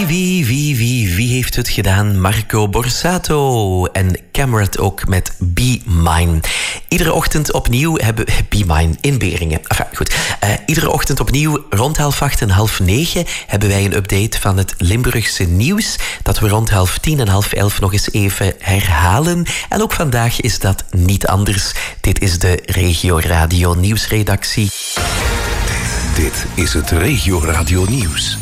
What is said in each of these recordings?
Wie heeft het gedaan? Marco Borsato en Cameron ook met Be Mine. Iedere ochtend opnieuw hebben we Be Mine in Beringen. Enfin, goed. Iedere ochtend opnieuw rond 7:30 en 8:30 hebben wij een update van het Limburgse nieuws, dat we rond 10:30 en 10:30 nog eens even herhalen. En ook vandaag is dat niet anders. Dit is de Regio Radio Nieuwsredactie. Dit is het Regio Radio Nieuws.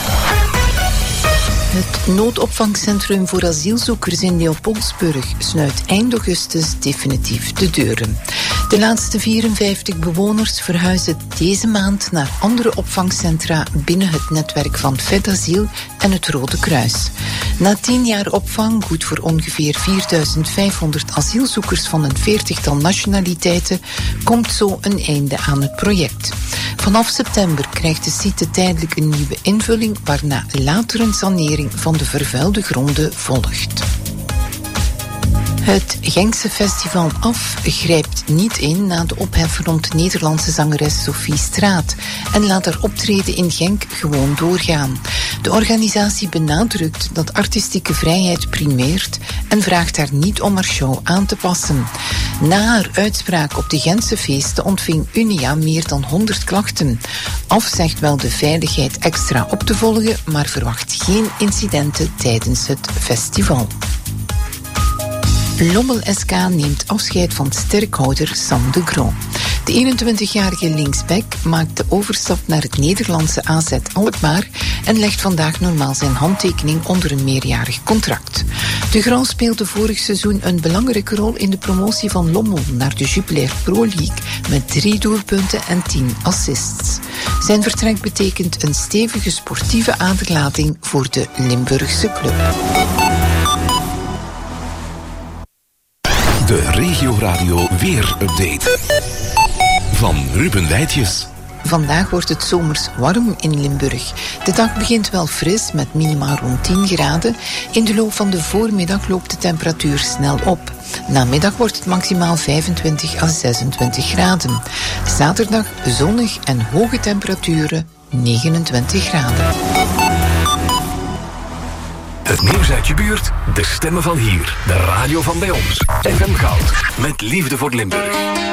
Het noodopvangcentrum voor asielzoekers in Leopoldsburg sluit eind augustus definitief de deuren. De laatste 54 bewoners verhuizen deze maand naar andere opvangcentra binnen het netwerk van FedAsiel en het Rode Kruis. Na 10 jaar opvang, goed voor ongeveer 4500 asielzoekers van een 40-tal nationaliteiten, komt zo een einde aan het project. Vanaf september krijgt de site tijdelijk een nieuwe invulling, waarna later een sanering van de vervuilde gronden volgt. Het Genkse Festival AF grijpt niet in na de ophef rond Nederlandse zangeres Sophie Straat en laat haar optreden in Genk gewoon doorgaan. De organisatie benadrukt dat artistieke vrijheid primeert en vraagt haar niet om haar show aan te passen. Na haar uitspraak op de Gentse feesten ontving Unia meer dan 100 klachten. AF zegt wel de veiligheid extra op te volgen, maar verwacht geen incidenten tijdens het festival. Lommel SK neemt afscheid van sterkhouder Sam de Groo. De 21-jarige linksback maakt de overstap naar het Nederlandse AZ Alkmaar en legt vandaag normaal zijn handtekening onder een meerjarig contract. De Groo speelde vorig seizoen een belangrijke rol in de promotie van Lommel naar de Jupiler Pro League met 3 doelpunten en 10 assists. Zijn vertrek betekent een stevige sportieve aderlating voor de Limburgse club. De Regio Radio Weer-update van Ruben Wijtjes. Vandaag wordt het zomers warm in Limburg. De dag begint wel fris met minima rond 10 graden. In de loop van de voormiddag loopt de temperatuur snel op. Namiddag wordt het maximaal 25 à 26 graden. Zaterdag zonnig en hoge temperaturen 29 graden. Het nieuws uit je buurt, de stemmen van hier, de radio van bij ons. FM Goud, met liefde voor Limburg.